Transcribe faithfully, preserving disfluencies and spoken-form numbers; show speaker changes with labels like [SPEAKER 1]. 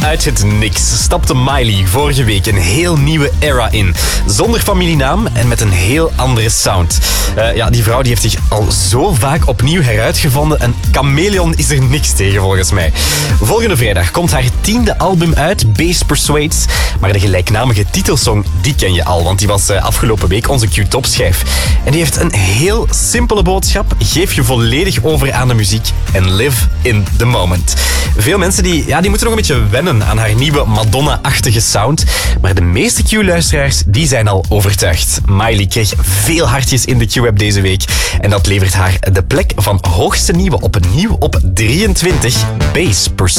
[SPEAKER 1] Uit het niks stapte Miley vorige week een heel nieuwe era in. Zonder familienaam en met een heel andere sound. Uh, ja, die vrouw die heeft zich al zo vaak opnieuw heruitgevonden. Een chameleon is er niks tegen volgens mij. Volgende vrijdag komt haar tiende album uit, Bass Persuades. Maar de gelijknamige titelsong, die ken je al, want die was uh, afgelopen week onze Q-top-schijf. En die heeft een heel simpele boodschap. Geef je volledig over aan de muziek en live in the moment. Veel mensen die, ja, die moeten nog een beetje wennen aan haar nieuwe Madonna-achtige sound. Maar de meeste Q-luisteraars die zijn al overtuigd. Miley kreeg veel hartjes in de Q-app deze week. En dat levert haar de plek van hoogste nieuwe opnieuw op drieëntwintig, Bass Persuades.